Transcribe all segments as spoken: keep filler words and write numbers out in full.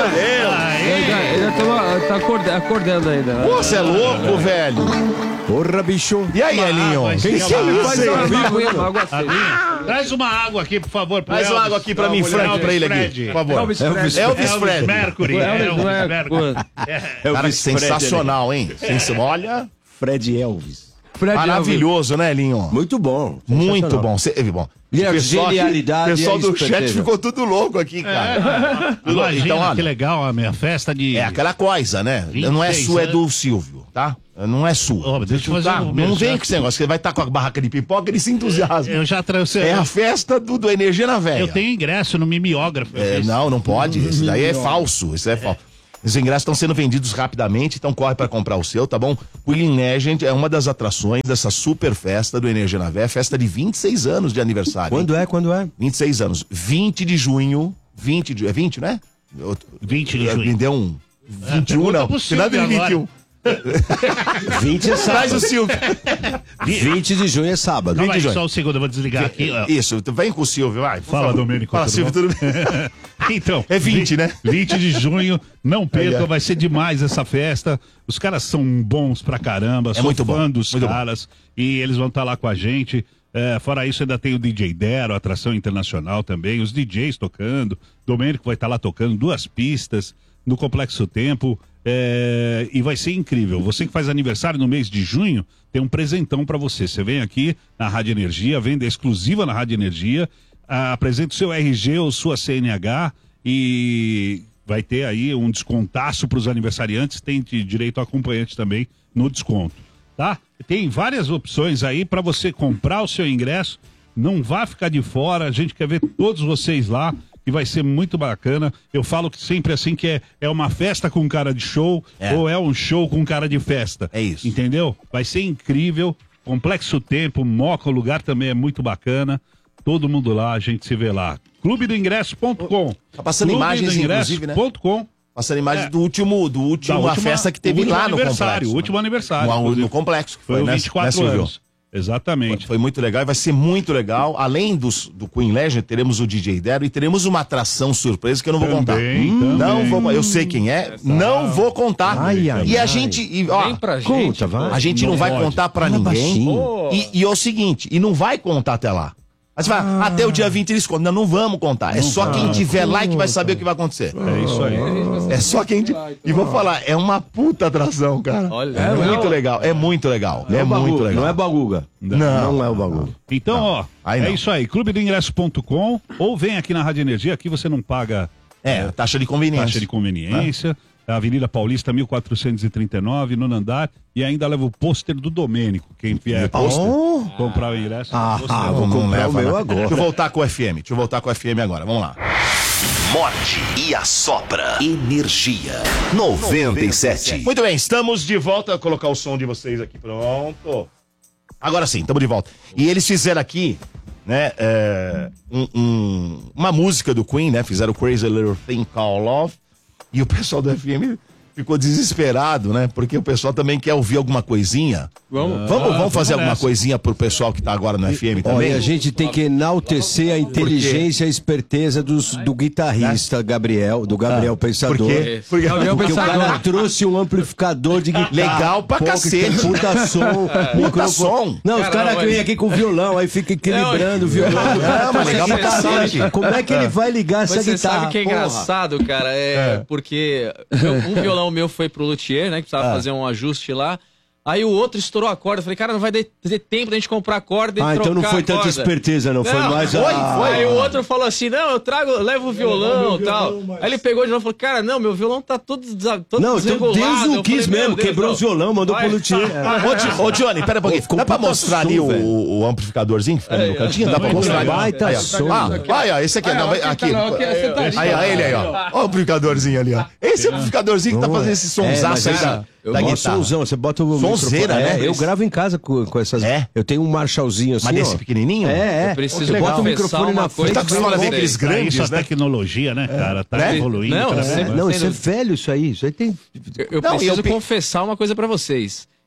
Ele já, ele já tava, tá acordando, acordando ainda. Pô, você é louco, velho. Porra, bicho. E aí, Elinho? Água, Que que é esquema, isso? Faz uma aguinha, uma água seca. Aguinha. Traz uma água aqui, por favor. pro Traz uma Elvis. água aqui pra mim, Elvis Frank, pra ele aqui, Fred. por favor. Elvis Elvis, Fred. Elvis Fred. Mercury. Elvis Elvis não é- Mercury. Cara, sensacional, hein? Sensa- Olha, Fred Elvis. Fred maravilhoso, né, Elinho? Muito bom. Muito bom. Cê, bom. E a genialidade O pessoal e a do chat esperteza. ficou tudo louco aqui, cara. Tudo- Imagina então, olha, que legal a minha festa de... é aquela coisa, né? Não é vinte e seis, sua, é né? do Silvio, tá? Não é sua. Ô, deixa eu fazer Tá? um Não comercial. vem com esse negócio, você vai estar com a barraca de pipoca, ele se entusiasma. Eu já trouxe... É a festa do, do Energia na Véia. Eu tenho ingresso no mimeógrafo. eu É, fiz. não, não pode. Esse daí é falso. Isso é falso. Os ingressos estão sendo vendidos rapidamente, então corre para comprar o seu, tá bom? O Willing Legend é uma das atrações dessa super festa do Energia na Véia, festa de vinte e seis anos de aniversário. Quando é, quando é? vinte e seis anos. vinte de junho. vinte de. É vinte, né? Eu- vinte de eu- junho. Me deu um. vinte e um, pergunta não. pro Tem nada de Silvio vinte e um. vinte é Traz o sábado. Silvio. vinte de junho é sábado. Não, vinte de vai, junho. só um segundo, eu vou desligar aqui. ó. Isso, vem com o Silvio, vai. por Fala, favor. Domênico, Fala, tudo Silvio, bom? tudo bem? Então, É vinte, né? vinte de junho, não perca, Aí é. vai ser demais essa festa. Os caras são bons pra caramba, sou muito fã bom, dos muito bom. caras e eles vão estar lá com a gente. É, fora isso, ainda tem o D J Dero, atração internacional também, os D Js tocando, Domênico vai estar lá tocando, duas pistas no Complexo Tempo. É, e vai ser incrível. Você que faz aniversário no mês de junho, tem um presentão pra você. Você vem aqui na Rádio Energia, venda exclusiva na Rádio Energia, ah, apresenta o seu R G ou sua C N H e vai ter aí um descontaço pros aniversariantes, tem de- direito a acompanhante também no desconto, tá? Tem várias opções aí pra você comprar o seu ingresso, não vá ficar de fora, a gente quer ver todos vocês lá, que vai ser muito bacana. Eu falo que sempre assim que é, é uma festa com cara de show É. ou é um show com cara de festa. É isso. Entendeu? Vai ser incrível. Complexo Tempo, Moca, o lugar também é muito bacana. Todo mundo lá, a gente se vê lá. clube do ingresso ponto com. Tá passando imagens, inclusive, né? .com. Passando imagens É. do último, do último, Da a última- festa que o teve último lá no aniversário, complexo. o último aniversário, No, no inclusive. complexo, que Foi, foi, o né? vinte e quatro Né, Silvio? anos. Exatamente. Foi muito legal e vai ser muito legal. Além dos, do Queen Legend, teremos o D J Dero e teremos uma atração surpresa que eu não vou Também, contar. também. Não vou, eu sei quem é, não vou contar. Ai, ai, e a ai. gente, e, ó, Vem pra gente. Conta, vai. a gente não, Não vai pode. contar pra Fala ninguém. baixinho. E, e é o seguinte, e não vai contar até lá. Mas vai, até o dia vinte eles contam. Não, não vamos contar. É só quem tiver lá que vai saber o que vai acontecer. É isso aí. É só quem. E vou falar, é uma puta atração, cara. Olha, é muito legal, é muito legal. É muito legal. Não é baguga. Não. Não é o baguga. Então, ó, aí é não. isso aí, clube do ingresso ponto com ou vem aqui na Rádio Energia, aqui você não paga É, taxa de conveniência. taxa de conveniência, Avenida Paulista mil quatrocentos e trinta e nove, nono andar, e ainda leva o pôster do Domênico, quem vier Pôster? comprar o ingresso. Ah, pôster. ah, vou comprar o meu né? agora. Deixa eu voltar com o F M. Deixa eu voltar com o F M agora. Vamos lá. Morde e assopra. Energia noventa e sete. Muito bem, estamos de volta. Vou colocar o som de vocês aqui. Pronto. Agora sim, estamos de volta. E eles fizeram aqui, né, é, um- um- uma música do Queen, né? Fizeram o Crazy Little Thing Called Love. E o pessoal do F M ficou desesperado, né? Porque o pessoal também quer ouvir alguma coisinha. Vamos. Vamos, vamos fazer vamos alguma nessa. coisinha pro pessoal que tá agora no F M também? Olha, a gente tem que enaltecer a inteligência e a esperteza dos, do guitarrista Gabriel, do Gabriel Pensador. Por quê? Porque, Gabriel Porque o Pensador. cara trouxe um amplificador de guitarra. Legal pra Pô, que cacete. tem Puta som. Puta microfone. som. Não, os Caramba, caras vêm aqui com violão, aí fica equilibrando o violão. Não, mas legal pra cacete. Como é que ele vai ligar essa Mas você guitarra? sabe que é Porra. engraçado, cara? É, porque eu- um violão meu foi pro luthier, né? Que precisava fazer um ajuste lá. Aí o outro estourou a corda. Eu falei, cara, não vai ter tempo da gente comprar a corda e Ah, trocar então não foi a tanta corda. esperteza, não. Foi Não, mais foi, a... foi. Aí o outro falou assim, não, eu trago, eu levo o violão e tal. Aí ele pegou de novo e falou, cara, não, meu violão tá todo, desa- todo Não, então desregulado. Deus não Eu quis falei, mesmo, meu Deus, quebrou não. os violão, mandou Vai. pro luthier. Ô, Di- Ô, Johnny, pera um pouquinho. Ficou Dá pra puta mostrar som, ali o, velho. o amplificadorzinho que fica ali no cantinho? Dá pra Muito mostrar ali? legal. Baita Aí, ó. som. Ah, aí, ó, esse aqui. Não, vai- aqui. Não, aqui é sentadinho. Aí, ó, ele aí, ó. Ó o amplificadorzinho ali, ó. Esse amplificadorzinho que tá fazendo esse sonsaço aí da, Eu da gosto guitarra. somzão, você bota o Sonzeira, microfone. né? É, eu gravo em casa com, com essas... É? Eu tenho um Marshallzinho assim, Mas desse ó. pequenininho? É, é. Eu preciso Você bota o confessar microfone uma na coisa frente. Tá acostumado a ver pra aqueles vocês. grandes, Isso é né? tecnologia, né, cara? Tá Né? evoluindo. Não, cada você- vez mais. Não, Sendo- isso é velho, isso aí. Isso aí tem... Eu, eu Não, preciso eu pe- confessar uma coisa pra vocês.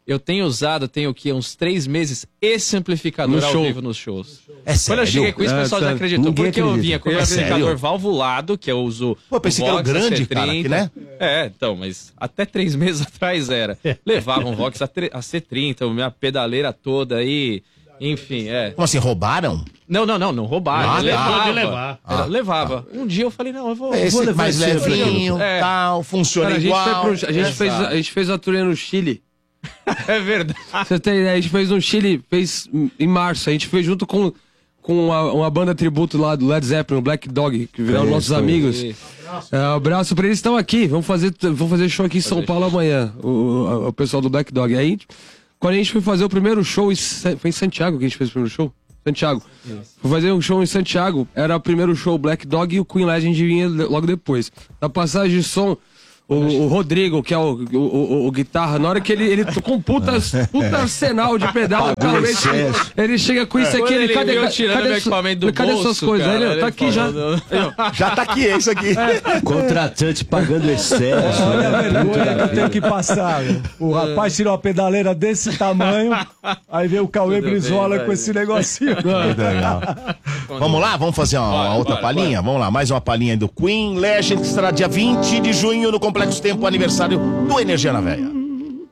eu tenho usado, tenho o quê? Uns três meses, esse amplificador No ao show. vivo nos shows. É Quando sério? eu cheguei com isso, o É, pessoal já sério. acreditou. Ninguém Porque eu acredita. vinha com o É amplificador sério? valvulado, que eu uso. Pô, eu pensei o que era o Vox grande, A C trinta. cara, aqui, né? É, então, mas até três meses atrás era. Levava um Vox A C trinta, minha pedaleira toda aí. Enfim, é. Como assim, roubaram? Não, não, não, não roubaram. Ah, eu tá. levava. Pode levar. Era- Ah, levava. Um dia eu falei, não, eu vou. Esse vou levar mais esse levinho, É. tal, funciona Cara, a gente, igual. foi pro- a, gente É, fez, sabe? a gente fez a turnê no Chile. É verdade. Você tem ideia? A gente fez no Chile, fez em março. A gente fez junto com, com uma, uma banda tributo lá do Led Zeppelin, o Black Dog, que viraram nossos amigos. É, um abraço pra eles, estão aqui. Vamos fazer, vamos fazer show aqui em São Paulo amanhã. O, o, o pessoal do Black Dog. Aí, quando a gente foi fazer o primeiro show, em Sa- foi em Santiago que a gente fez o primeiro show? Santiago. Foi fazer um show em Santiago, era o primeiro show Black Dog e o Queen Legend vinha logo depois. Na passagem de som, o, o Rodrigo, que é o, o, o, o guitarra, na hora que ele, ele tocou um puta, puta arsenal de pedal, o Cauê, excesso. ele chega com isso aqui, Quando ele, ele cadê, veio tirando cadê, meu su- equipamento do cadê bolso, suas coisas? cara, Aí ele, ele tá aqui já. falou, Já tá aqui, é isso aqui. Contratante pagando excesso. Olha a né? vergonha que eu tenho que passar. Meu. O rapaz tirou uma pedaleira desse tamanho, aí veio o Cauê Tudo Brizola bem, com esse negocinho. Legal. Vamos lá, vamos fazer uma, Bora, uma outra bora, palhinha? Vamos lá, mais uma palhinha do Queen Legend, que estará dia vinte de junho no Complexo Tempo, aniversário do Energia na Veia.